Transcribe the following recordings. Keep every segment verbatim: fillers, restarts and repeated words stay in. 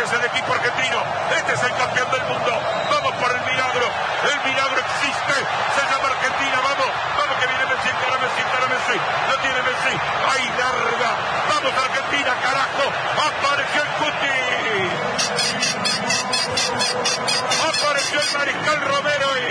Este es el equipo argentino. Este es el campeón del mundo. Vamos por el milagro. El milagro existe. Se llama Argentina. Vamos. Vamos que viene Messi. Encara Messi. Encara Messi. Lo tiene Messi. Ahí larga. Vamos Argentina, carajo. Apareció el Cuti. Apareció el Mariscal Romero. Y...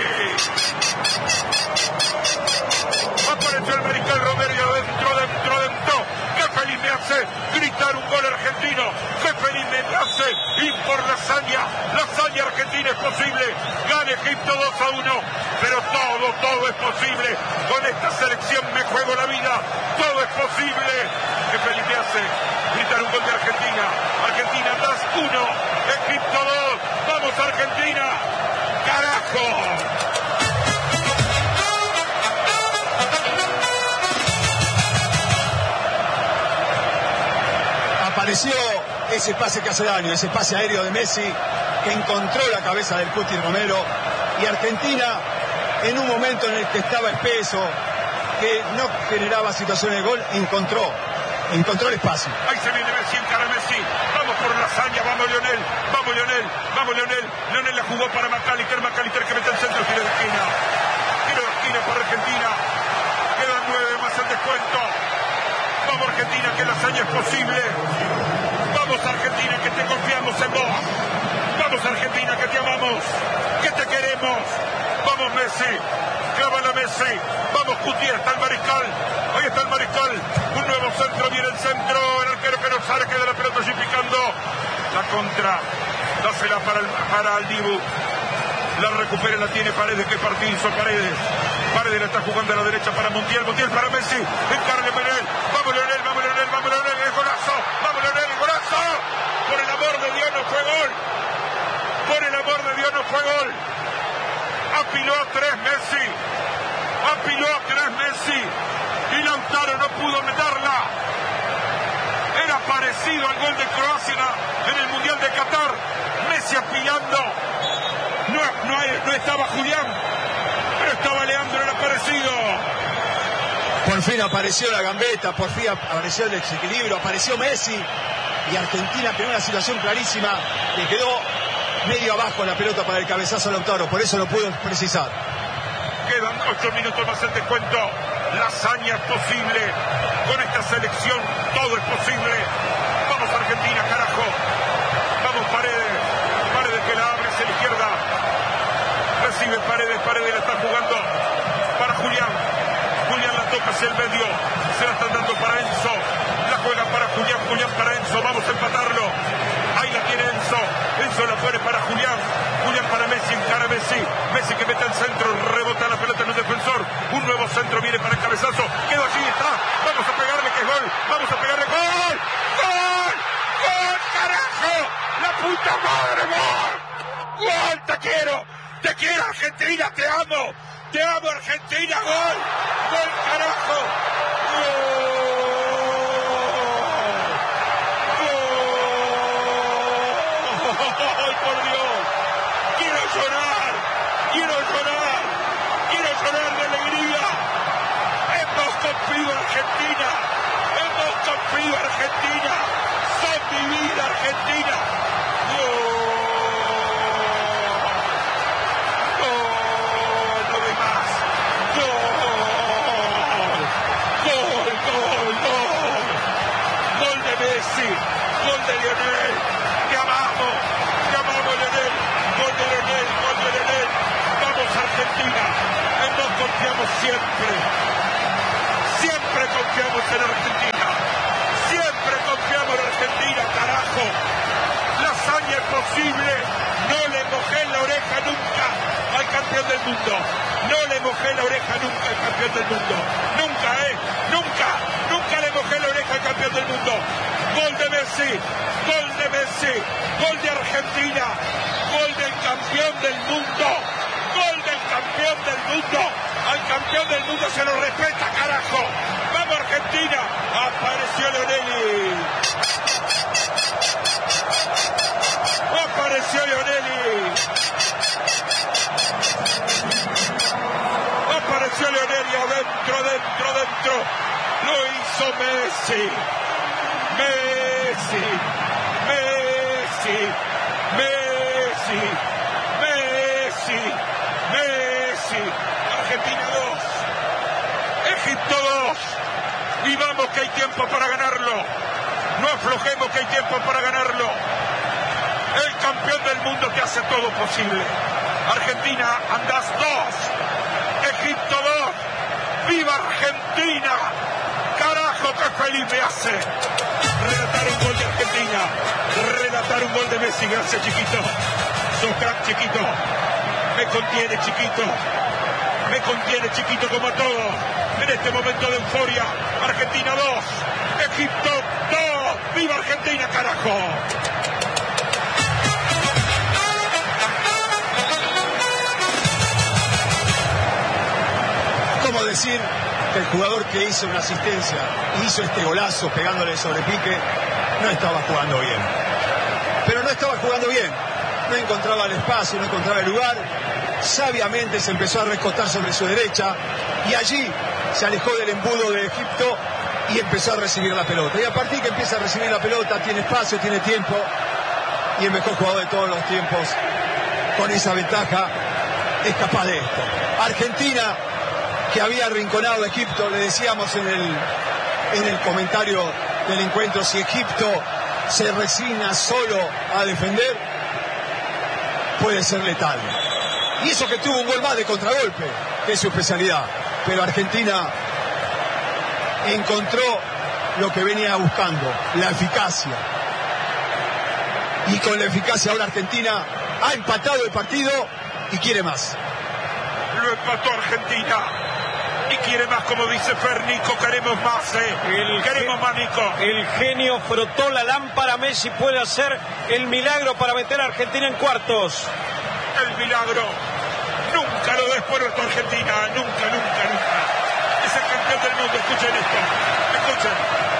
Apareció el Mariscal Romero y adentro, dentro, dentro. Qué feliz me hace gritar un gol argentino. Qué feliz me hace ir por la hazaña. La hazaña argentina es posible. Gana Egipto dos a uno. Pero todo, todo es posible. Con esta selección me juego la vida. Todo es posible. Qué feliz me hace gritar un gol de Argentina. Argentina dos uno. Egipto dos. Vamos Argentina. ¡Carajo! Apareció ese pase que hace daño, ese pase aéreo de Messi que encontró la cabeza del Cuti Romero, y Argentina en un momento en el que estaba espeso, que no generaba situaciones de gol, encontró encontró el espacio. Ahí se viene Messi, encara Messi, vamos por la hazaña, vamos Lionel, vamos Lionel, vamos Lionel, Lionel la jugó para McAllister, McAllister que mete el centro, tiro de esquina, tiro de esquina para Argentina, quedan nueve más el descuento. Vamos Argentina, que la hazaña es posible. Vamos Argentina, que te confiamos en vos. Vamos Argentina, que te amamos, que te queremos. Vamos Messi, clávala Messi. Vamos Cuti, está el Mariscal. Ahí está el Mariscal. Un nuevo centro, viene el centro. El arquero que no sale, queda la pelota allí picando. La contra, dásela para el, para el Dibu. La recupera, la tiene Paredes, que partido Paredes. Paredes la está jugando a la derecha para Montiel, Montiel para Messi. Encarle Lionel, vamos Lionel, vamos Lionel, vamos Lionel, el golazo. Vamos Lionel, el golazo. Por el amor de Dios no fue gol. Por el amor de Dios no fue gol. Apiló a tres Messi. Apiló a tres Messi. Y Lautaro no pudo meterla. Era parecido al gol de Croacia en el Mundial de Qatar. Messi apilando. No, no, no estaba Julián, pero estaba Leandro, era parecido. Por fin apareció la gambeta, por fin apareció el desequilibrio, apareció Messi, y Argentina tenía una situación clarísima, que quedó medio abajo la pelota para el cabezazo de Lautaro, por eso lo pudo precisar. Quedan ocho minutos más el descuento. La hazaña es posible. Con esta selección todo es posible. Vamos Argentina, carajo. Vamos Paredes. Paredes que la abre hacia la izquierda. Recibe Paredes, Paredes la está jugando para Julián. Julián la toca hacia el medio. Se la están dando para Enzo. La juega para Julián, Julián para Enzo. Vamos a empatarlo. Ahí la tiene Enzo. Enzo la pone para Julián. Julián para Messi, encara Messi. Messi que mete el centro, rebota la pelota en un defensor. Un nuevo centro viene para el cabezazo. Quedó allí, está. Vamos a pegarle que es gol. Vamos a pegarle gol. ¡Gol! ¡Gol, carajo! ¡La puta madre, gol! ¡Gol, te quiero! ¡Te quiero, Argentina! ¡Te amo! ¡Te amo, Argentina! ¡Gol! ¡Gol, carajo! ¡Gol! ¡Gol, por Dios! ¡Quiero llorar! ¡Quiero llorar! ¡Quiero llorar de alegría! ¡Hemos confiado, Argentina! ¡Hemos confiado, Argentina! ¡Son mi vida, Argentina! ¡Gol! Messi, gol de Lionel, te amamos, te amamos Lionel, gol de Lionel, gol de Lionel, vamos Argentina, en nos confiamos siempre, siempre confiamos en Argentina, siempre confiamos en Argentina, carajo, la hazaña es posible, no le mojé la oreja nunca al campeón del mundo, no le mojé la oreja nunca al campeón del mundo, nunca, eh, nunca, nunca le mojé la oreja al campeón del mundo. Gol de Messi, gol de Messi, gol de Argentina, gol del campeón del mundo, gol del campeón del mundo, al campeón del mundo se lo respeta, carajo, vamos Argentina, apareció Lionel, apareció Lionel, apareció Lionel y adentro, dentro, dentro, lo hizo Messi. Messi, Messi, Egipto dos. Vivamos que hay tiempo para ganarlo. No aflojemos que hay tiempo para ganarlo. El campeón del mundo te hace todo posible. Argentina, andás dos. Egipto dos. ¡Viva Argentina! ¡Carajo, qué feliz me hace! Relatar un gol de Argentina. Relatar un gol de Messi. Gracias, chiquito. Sos crack, chiquito. Me contiene, chiquito. Me contiene, chiquito, como a todos. En este momento de euforia. Argentina dos. Egipto dos. ¡Viva Argentina, carajo! ¿Cómo decir que el jugador que hizo una asistencia, hizo este golazo pegándole sobre pique, no estaba jugando bien? Pero no estaba jugando bien. No encontraba el espacio, no encontraba el lugar. Sabiamente se empezó a recostar sobre su derecha y allí se alejó del embudo de Egipto y empezó a recibir la pelota. Y a partir que empieza a recibir la pelota, tiene espacio, tiene tiempo, y el mejor jugador de todos los tiempos, con esa ventaja, es capaz de esto. Argentina, que había arrinconado a Egipto, le decíamos en el, en el comentario del encuentro, si Egipto se resigna solo a defender, puede ser letal. Y eso que tuvo un gol más de contragolpe, que es su especialidad. Pero Argentina encontró lo que venía buscando, la eficacia. Y con la eficacia ahora Argentina ha empatado el partido y quiere más. Lo empató Argentina y quiere más, como dice Fer. Nico, queremos más, ¿eh? El queremos más, Nico. El genio frotó la lámpara. Messi puede hacer el milagro para meter a Argentina en cuartos. El milagro. Nunca lo des por esto, Argentina. Nunca, nunca, nunca. Es el campeón del mundo. Escuchen esto. Escuchen.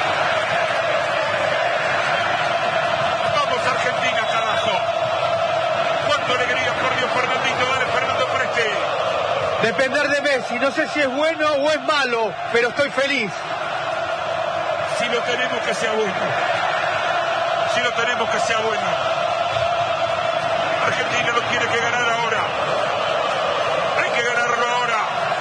Vamos, Argentina, carajo. Cuánta alegría corrió Fernandito. Dale, Fernando Preste. Depender de Messi. No sé si es bueno o es malo, pero estoy feliz. Si lo tenemos, que sea bueno. Si lo tenemos, que sea bueno. Argentina lo tiene que ganar ahora. Hay que ganarlo ahora.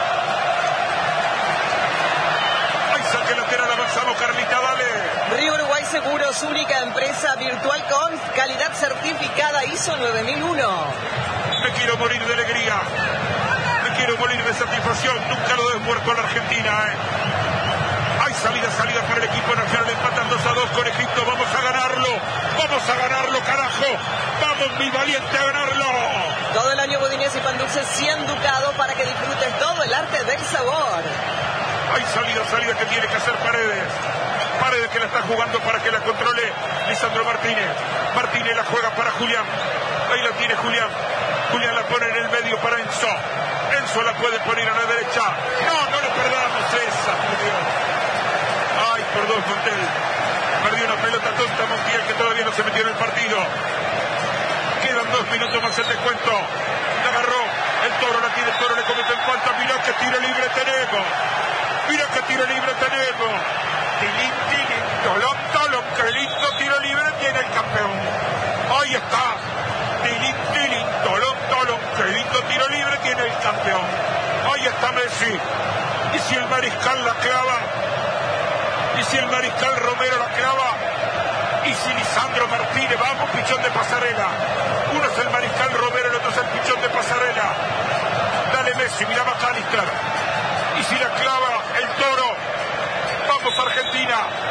Hay saque lateral, avanzamos, Carlita, dale. Río Uruguay Seguros, única empresa virtual con calidad certificada I S O nueve mil uno. Me quiero morir de alegría. Me quiero morir de satisfacción. Nunca lo he muerto a la Argentina, ¿eh? Hay salida, salida para el equipo nacional. Empatan dos a dos con Egipto. Vamos a ganarlo. Vamos a ganarlo, carajo. Vamos, mi valiente, a ganarlo. Todo el año budines y pan dulces cien ducados para que disfrutes todo el arte del sabor. Hay salida, salida que tiene que hacer Paredes. Paredes que la está jugando para que la controle Lisandro Martínez. Martínez la juega para Julián. Ahí la tiene Julián. Julián la pone en el medio para Enzo. Enzo la puede poner a la derecha. No, no le perdamos esa, por Dios. Ay, perdón, Montiel. Perdió una pelota tonta Montiel, que todavía no se metió en el partido. Quedan dos minutos más el descuento. La agarró. El Toro la tiene. El Toro le comete en falta. Mirá que tiro libre tenemos. Mirá que tiro libre tenemos. Tilín, tilín, tolón, tolón. Qué lindo tiro libre tiene el campeón. Ahí está. Tilín, tilín, tolón, tolón. Qué lindo tiro libre tiene el campeón. Ahí está Messi. Y si el mariscal la clava. Y si el mariscal Romero la clava. Y si Lisandro Martínez, vamos, pichón de pasarela. Uno es el mariscal Romero, el otro es el pichón de pasarela. Dale Messi, mira McAllister. Y si la clava el Toro, vamos Argentina.